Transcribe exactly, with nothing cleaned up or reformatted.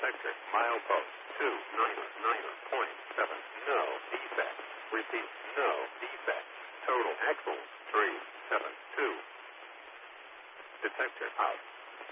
Detector, milepost two nine nine point seven. No defect. Repeat, no defect. Total axle three seven two. Detector out.